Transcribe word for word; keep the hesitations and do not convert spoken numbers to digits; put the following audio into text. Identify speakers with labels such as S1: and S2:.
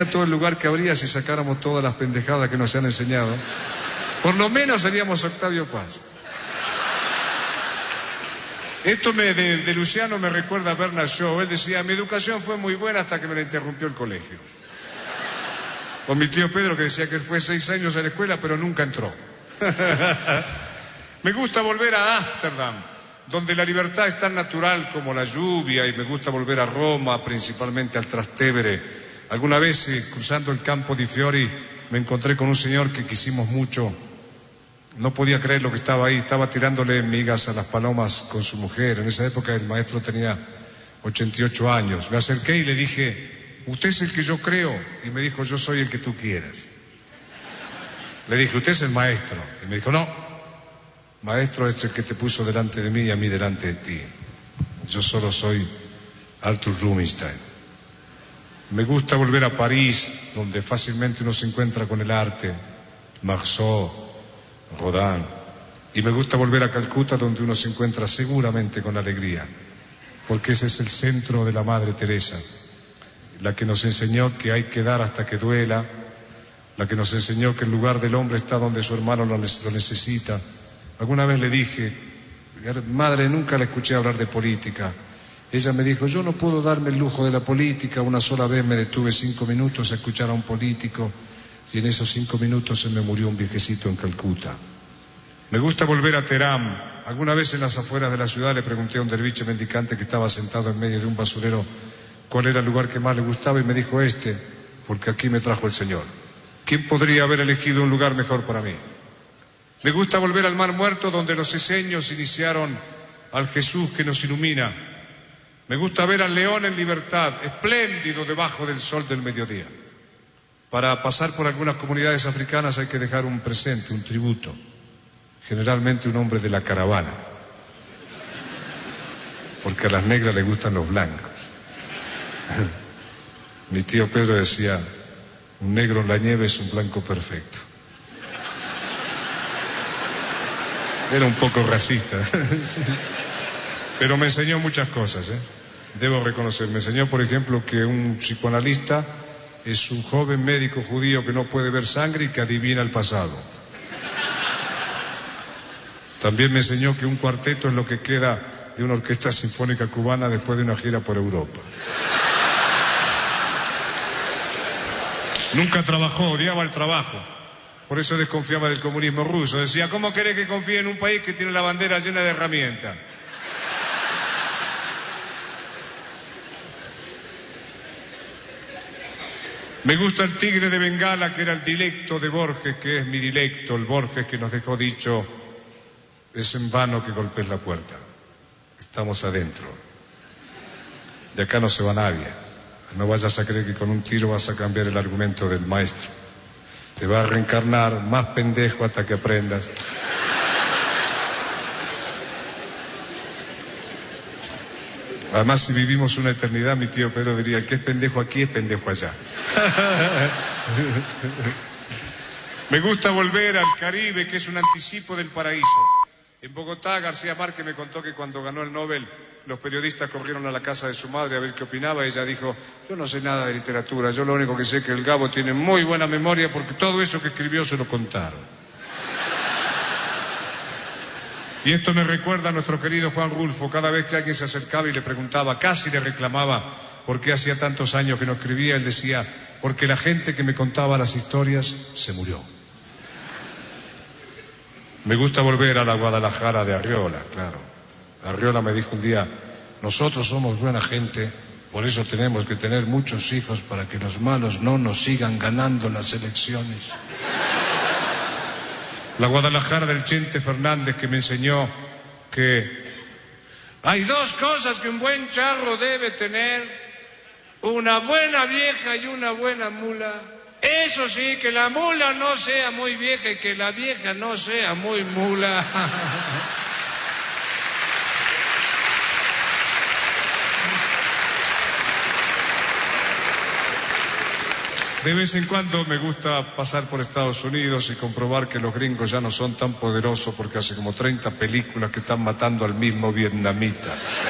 S1: todo el lugar que habría si sacáramos todas las pendejadas que nos han enseñado. Por lo menos seríamos Octavio Paz. Esto me, de, de Luciano me recuerda a Bernard Shaw. Él decía, mi educación fue muy buena hasta que me la interrumpió el colegio. O mi tío Pedro, que decía que él fue seis años a la escuela pero nunca entró. Me gusta volver a Ámsterdam, donde la libertad es tan natural como la lluvia, y me gusta volver a Roma, principalmente al Trastevere. Alguna vez, eh, cruzando el Campo di Fiori, me encontré con un señor que quisimos mucho. No podía creer lo que estaba ahí, estaba tirándole migas a las palomas con su mujer. En esa época el maestro tenía ochenta y ocho años. Me acerqué y le dije, usted es el que yo creo. Y me dijo, yo soy el que tú quieras. Le dije, usted es el maestro. Y me dijo, no, maestro es el que te puso delante de mí y a mí delante de ti. Yo solo soy Arthur Rubinstein. Me gusta volver a París, donde fácilmente uno se encuentra con el arte, Marceau, Rodin. Y me gusta volver a Calcuta, donde uno se encuentra seguramente con alegría, porque ese es el centro de la Madre Teresa, la que nos enseñó que hay que dar hasta que duela, la que nos enseñó que el lugar del hombre está donde su hermano lo necesita. Alguna vez le dije, madre, nunca la escuché hablar de política. Ella me dijo, yo no puedo darme el lujo de la política. Una sola vez me detuve cinco minutos a escuchar a un político y en esos cinco minutos se me murió un viejecito en Calcuta. Me gusta volver a Teherán. Alguna vez en las afueras de la ciudad le pregunté a un derviche mendicante que estaba sentado en medio de un basurero cuál era el lugar que más le gustaba y me dijo, este, porque aquí me trajo el Señor. ¿Quién podría haber elegido un lugar mejor para mí? Me gusta volver al Mar Muerto, donde los eseños iniciaron al Jesús que nos ilumina. Me gusta ver al león en libertad, espléndido debajo del sol del mediodía. Para pasar por algunas comunidades africanas hay que dejar un presente, un tributo. Generalmente un hombre de la caravana. Porque a las negras les gustan los blancos. Mi tío Pedro decía, un negro en la nieve es un blanco perfecto. Era un poco racista. Pero me enseñó muchas cosas, ¿eh? Debo reconocer. Me enseñó, por ejemplo, que un psicoanalista es un joven médico judío que no puede ver sangre y que adivina el pasado. También me enseñó que un cuarteto es lo que queda de una orquesta sinfónica cubana después de una gira por Europa. Nunca trabajó, odiaba el trabajo. Por eso desconfiaba del comunismo ruso. Decía, ¿cómo querés que confíe en un país que tiene la bandera llena de herramientas? Me gusta el tigre de Bengala, que era el dilecto de Borges, que es mi dilecto, el Borges que nos dejó dicho, es en vano que golpees la puerta. Estamos adentro. De acá no se va nadie. No vayas a creer que con un tiro vas a cambiar el argumento del maestro. Te va a reencarnar más pendejo hasta que aprendas. Además, si vivimos una eternidad, mi tío Pedro diría, el que es pendejo aquí es pendejo allá. Me gusta volver al Caribe, que es un anticipo del paraíso. En Bogotá, García Márquez me contó que cuando ganó el Nobel, los periodistas corrieron a la casa de su madre a ver qué opinaba. Ella dijo, yo no sé nada de literatura, yo lo único que sé es que el Gabo tiene muy buena memoria porque todo eso que escribió se lo contaron. Y esto me recuerda a nuestro querido Juan Rulfo. Cada vez que alguien se acercaba y le preguntaba, casi le reclamaba por qué hacía tantos años que no escribía, él decía, porque la gente que me contaba las historias se murió. Me gusta volver a la Guadalajara de Arriola, claro. Arriola me dijo un día, nosotros somos buena gente, por eso tenemos que tener muchos hijos para que los malos no nos sigan ganando las elecciones. La Guadalajara del Chente Fernández, que me enseñó que hay dos cosas que un buen charro debe tener, una buena vieja y una buena mula. Eso sí, que la mula no sea muy vieja y que la vieja no sea muy mula. De vez en cuando me gusta pasar por Estados Unidos y comprobar que los gringos ya no son tan poderosos porque hace como treinta películas que están matando al mismo vietnamita.